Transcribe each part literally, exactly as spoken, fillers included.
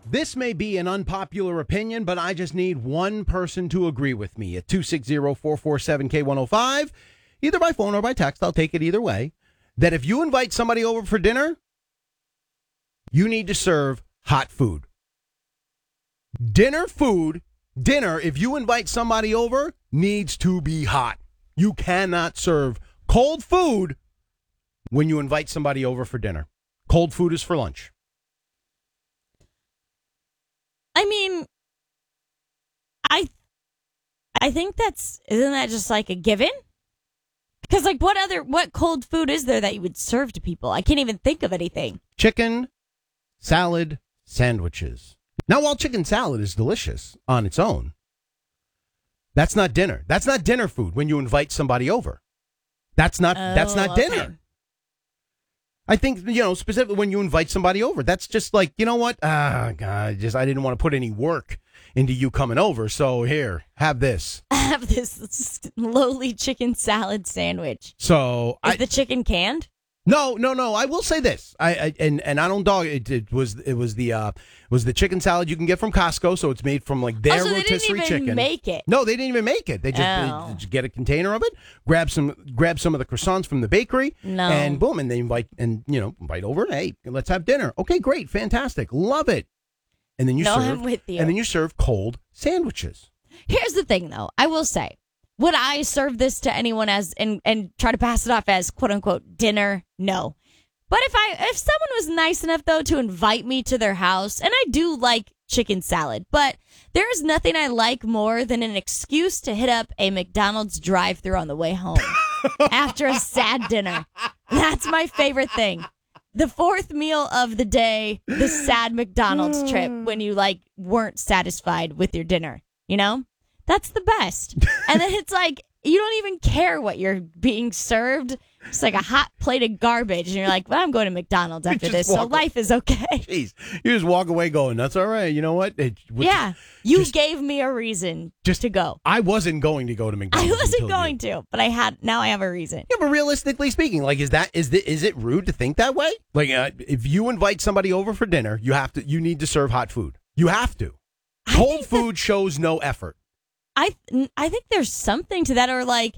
This may be an unpopular opinion, but I just need one person to agree with me at two six zero, four four seven, K one oh five, either by phone or by text. I'll take it either way. That if you invite somebody over for dinner, you need to serve hot food. Dinner food, dinner, if you invite somebody over, needs to be hot. You cannot serve cold food when you invite somebody over for dinner. Cold food is for lunch. I mean, I I think that's, isn't that just like a given? Because like what other, what cold food is there that you would serve to people? I can't even think of anything. Chicken salad sandwiches. Now, while chicken salad is delicious on its own, that's not dinner. That's not dinner food when you invite somebody over. That's not, Oh, that's not okay. dinner. I think, you know, specifically when you invite somebody over, that's just like, you know what? Ah, God, just I didn't want to put any work into you coming over. So here, have this. I have this lowly chicken salad sandwich. So Is I, the chicken canned? no, no, no. I will say this. I, I and and I don't dog it. It was it was the uh was the chicken salad you can get from Costco. So it's made from like their Oh, so they didn't rotisserie even chicken. make it. No, they didn't even make it. They just, Oh. they just get a container of it, grab some grab some of the croissants from the bakery, No. and boom, and they invite and you know invite over. Hey, let's have dinner. Okay, great, fantastic, love it. And then you No, serve I'm with you. and then you serve cold sandwiches. Here's the thing, though. I will say, would I serve this to anyone as and and try to pass it off as quote unquote dinner? No. But if I if someone was nice enough though to invite me to their house, and I do like chicken salad, but there is nothing I like more than an excuse to hit up a McDonald's drive-thru on the way home after a sad dinner. That's my favorite thing. The fourth meal of the day, the sad McDonald's trip when you like weren't satisfied with your dinner, you know? That's the best. And then it's like you don't even care what you're being served. It's like a hot plate of garbage. And you're like, well, I'm going to McDonald's after just this, so walk life is okay. Jeez, you just walk away going, "That's all right." You know what? It, what- Yeah. You just- gave me a reason just- to go. I wasn't going to go to I McDonald's. wasn't until you- going to, but I had, now I have a reason. Yeah, but realistically speaking, like, is that is the, is it rude to think that way? Like, uh, if you invite somebody over for dinner, you have to you need to serve hot food. You have to. I Cold think that- food shows no effort. I I think there's something to that, or like,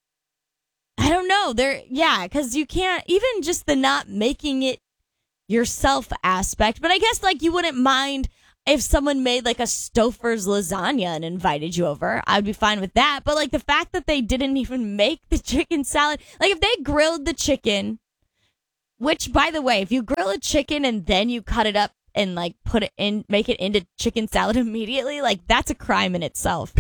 I don't know. There, yeah, because you can't, even just the not making it yourself aspect. But I guess like you wouldn't mind if someone made like a Stouffer's lasagna and invited you over. I'd be fine with that. But like the fact that they didn't even make the chicken salad, like if they grilled the chicken, which by the way, if you grill a chicken and then you cut it up and like put it in, make it into chicken salad immediately, like that's a crime in itself.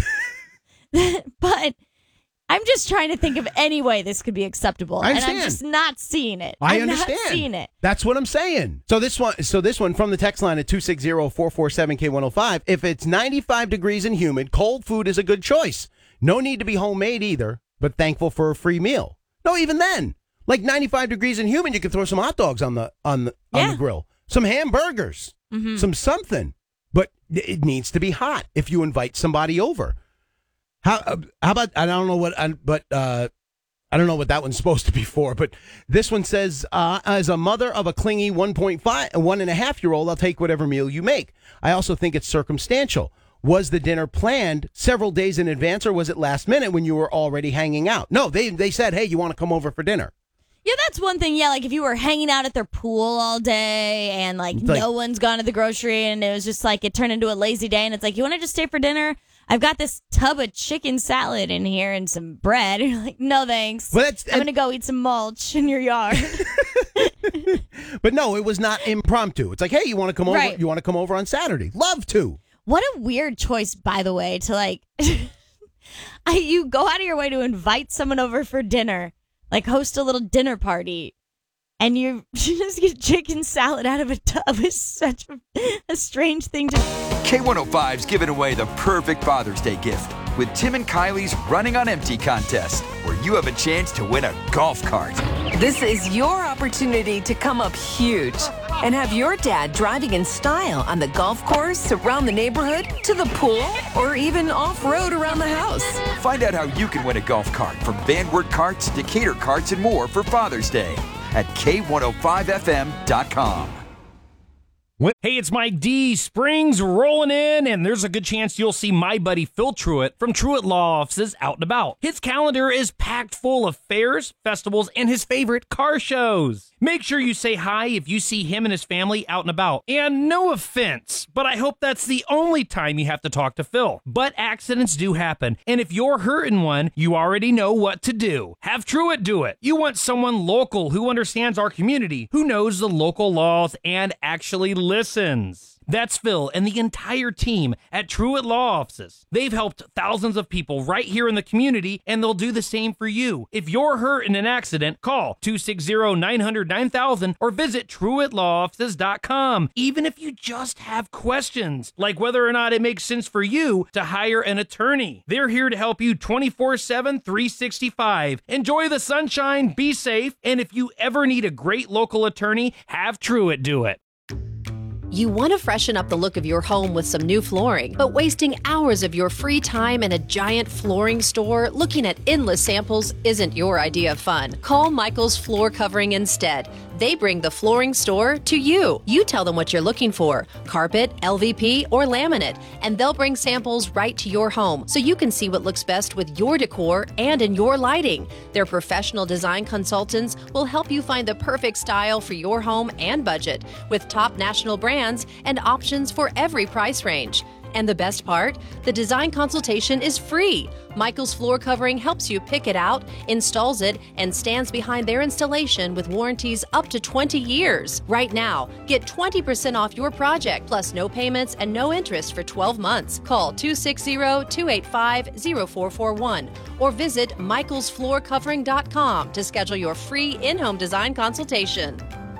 But I'm just trying to think of any way this could be acceptable, I and I'm understand. just not seeing it. I I'm understand. not seeing it. That's what I'm saying. So this one, so this one from the text line at two six zero, four four seven, K one oh five. If it's ninety-five degrees and humid, cold food is a good choice. No need to be homemade either, but thankful for a free meal. No, even then, like ninety-five degrees and humid, you can throw some hot dogs on the on the on Yeah. the grill, some hamburgers, Mhm. some something. But it needs to be hot if you invite somebody over. How uh, how about I don't know what I, but uh, I don't know what that one's supposed to be for. But this one says, uh, as a mother of a clingy one point five, one and a half year old, I'll take whatever meal you make. I also think it's circumstantial. Was the dinner planned several days in advance, or was it last minute when you were already hanging out? No, they they said, hey, you want to come over for dinner? Yeah, that's one thing. Yeah, like if you were hanging out at their pool all day and like, Like- no one's gone to the grocery and it was just like it turned into a lazy day and it's like, you want to just stay for dinner? I've got this tub of chicken salad in here and some bread. And you're like, no thanks. Well, that's- I'm going to go eat some mulch in your yard. But no, it was not impromptu. It's like, hey, you want to come over? Right. You want to come over on Saturday? Love to. What a weird choice, by the way, to like, I, you go out of your way to invite someone over for dinner, like host a little dinner party, and you just get chicken salad out of a tub. Is such a, a strange thing to. K one oh five's giving away the perfect Father's Day gift with Tim and Kylie's Running on Empty contest, where you have a chance to win a golf cart. This is your opportunity to come up huge and have your dad driving in style on the golf course, around the neighborhood, to the pool, or even off-road around the house. Find out how you can win a golf cart from Vanward Carts, Decatur Carts, and more for Father's Day at K one oh five F M dot com. Hey, it's Mike D. Spring's rolling in, and there's a good chance you'll see my buddy Phil Truitt from Truitt Law Offices out and about. His calendar is packed full of fairs, festivals, and his favorite car shows. Make sure you say hi if you see him and his family out and about. And no offense, but I hope that's the only time you have to talk to Phil. But accidents do happen, and if you're hurting one, you already know what to do. Have Truitt do it. You want someone local who understands our community, who knows the local laws, and actually listens. That's Phil and the entire team at Truitt Law Offices. They've helped thousands of people right here in the community, and they'll do the same for you. If you're hurt in an accident, call two six zero, nine hundred, nine thousand or visit Truitt Law Offices dot com. Even if you just have questions, like whether or not it makes sense for you to hire an attorney. They're here to help you twenty-four seven, three sixty-five. Enjoy the sunshine, be safe, and if you ever need a great local attorney, have Truitt do it. You want to freshen up the look of your home with some new flooring, but wasting hours of your free time in a giant flooring store looking at endless samples isn't your idea of fun. Call Michael's Floor Covering instead. They bring the flooring store to you. You tell them what you're looking for, carpet, L V P, or laminate, and they'll bring samples right to your home so you can see what looks best with your decor and in your lighting. Their professional design consultants will help you find the perfect style for your home and budget with top national brands and options for every price range. And the best part? The design consultation is free. Michael's Floor Covering helps you pick it out, installs it, and stands behind their installation with warranties up to twenty years. Right now, get twenty percent off your project, plus no payments and no interest for twelve months. Call two six zero, two eight five, zero four four one or visit michaels floor covering dot com to schedule your free in-home design consultation.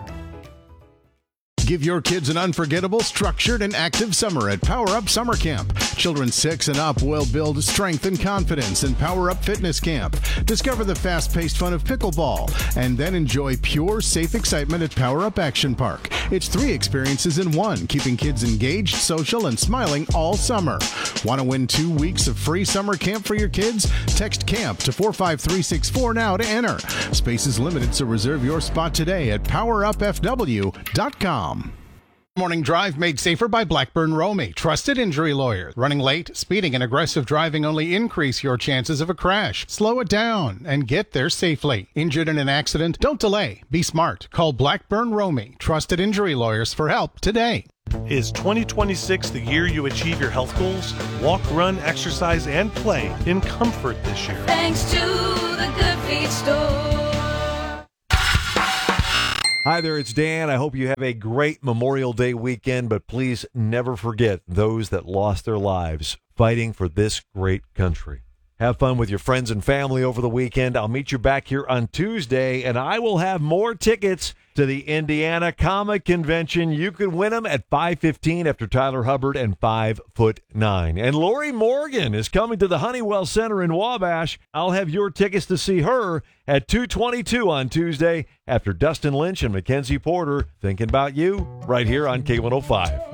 Give your kids an unforgettable, structured, and active summer at Power Up Summer Camp. Children six and up will build strength and confidence in Power Up Fitness Camp. Discover the fast-paced fun of pickleball, and then enjoy pure, safe excitement at Power Up Action Park. It's three experiences in one, keeping kids engaged, social, and smiling all summer. Want to win two weeks of free summer camp for your kids? Text CAMP to four five three six four now to enter. Space is limited, so reserve your spot today at power up f w dot com. Morning Drive made safer by Blackburn Romey, trusted injury lawyer. Running late, speeding, and aggressive driving only increase your chances of a crash. Slow it down and get there safely. Injured in an accident? Don't delay. Be smart. Call Blackburn Romey, trusted injury lawyers, for help today. Is twenty twenty-six the year you achieve your health goals? Walk, run, exercise, and play in comfort this year. Thanks to the Good Feet Store. Hi there, it's Dan. I hope you have a great Memorial Day weekend, but please never forget those that lost their lives fighting for this great country. Have fun with your friends and family over the weekend. I'll meet you back here on Tuesday, and I will have more tickets to the Indiana Comic Convention. You can win them at five fifteen after Tyler Hubbard and five foot nine. And Lori Morgan is coming to the Honeywell Center in Wabash. I'll have your tickets to see her at two twenty-two on Tuesday after Dustin Lynch and Mackenzie Porter. Thinking about you right here on K one oh five.